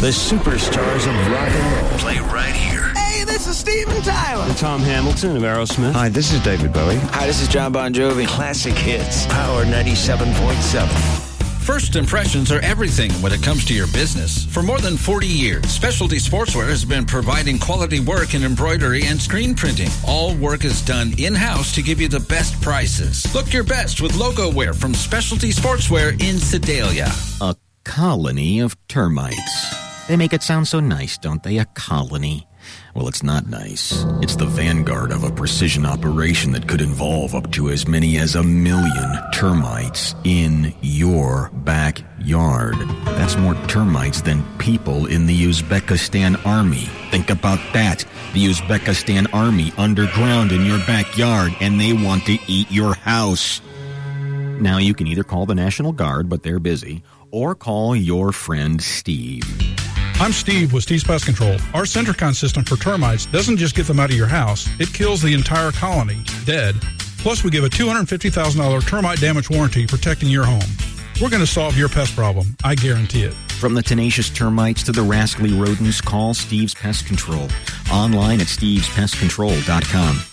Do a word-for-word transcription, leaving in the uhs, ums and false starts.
the superstars of rock and roll. Play right here. Hey, this is Steven Tyler. I'm Tom Hamilton of Aerosmith. Hi, this is David Bowie. Hi, this is John Bon Jovi. Classic hits. Power ninety-seven point seven. First impressions are everything when it comes to your business. For more than forty years, Specialty Sportswear has been providing quality work in embroidery and screen printing. All work is done in-house to give you the best prices. Look your best with logo wear from Specialty Sportswear in Sedalia. A colony of termites. They make it sound so nice, don't they? A colony. Well, it's not nice. It's the vanguard of a precision operation that could involve up to as many as a million termites in your backyard. That's more termites than people in the Uzbekistan army. Think about that. The Uzbekistan army underground in your backyard, and they want to eat your house. Now, you can either call the National Guard, but they're busy, or call your friend Steve. I'm Steve with Steve's Pest Control. Our Centricon system for termites doesn't just get them out of your house, it kills the entire colony, dead. Plus, we give a two hundred fifty thousand dollars termite damage warranty protecting your home. We're going to solve your pest problem. I guarantee it. From the tenacious termites to the rascally rodents, call Steve's Pest Control. Online at steves pest control dot com.